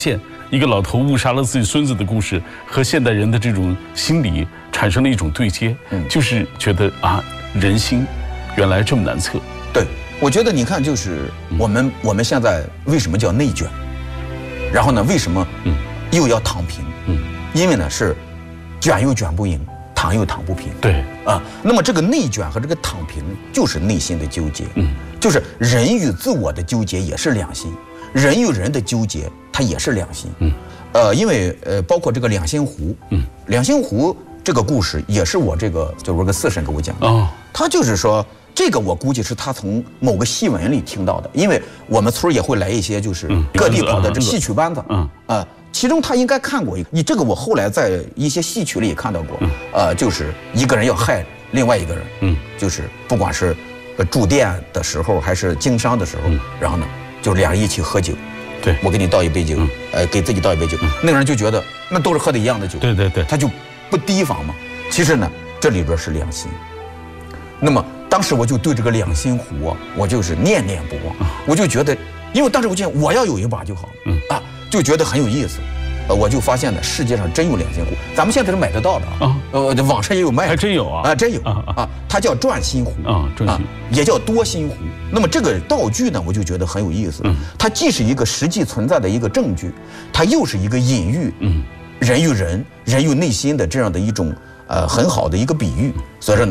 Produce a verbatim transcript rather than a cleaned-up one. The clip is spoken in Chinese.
现一个老头误杀了自己孙子的故事和现代人的这种心理产生了一种对接，嗯，就是觉得啊，人心原来这么难测。 对，我觉得你看，就是我们、嗯、我们现在为什么叫内卷？然后呢，为什么嗯又要躺平？嗯，因为呢是卷又卷不赢，躺又躺不平。 对啊，那么这个内卷和这个躺平就是内心的纠结，嗯，就是人与自我的纠结也是两心。人与人的纠结，它也是两心。嗯，呃，因为呃，包括这个两心湖，嗯，两心湖这个故事也是我这个就是我个四婶给我讲的。哦，他就是说这个我估计是他从某个戏文里听到的，因为我们村也会来一些就是各地跑的这戏曲班子，嗯，呃，其中他应该看过一个，你这个我后来在一些戏曲里也看到过，呃，就是一个人要害另外一个人，嗯，就是不管是住店的时候还是经商的时候，然后呢。就俩人一起喝酒， 对， 我给你倒一杯酒，嗯、呃，给自己倒一杯酒，嗯、那个人就觉得那都是喝的一样的酒， 对对对， 他就不提防嘛。其实呢，这里边是两心。那么当时我就对这个两心湖啊，我就是念念不忘，嗯、我就觉得，因为当时我见我要有一把就好，嗯啊，就觉得很有意思。呃，我就发现呢，世界上真有两心湖，咱们现在是买得到的啊，呃，网上也有卖的， 还真有啊， 啊，真有啊啊，它叫转心湖啊，转心也叫多心湖。那么这个道具呢，我就觉得很有意思，嗯，它既是一个实际存在的一个证据，它又是一个隐喻，嗯，人与人、人与内心的这样的一种呃很好的一个比喻，所以说呢。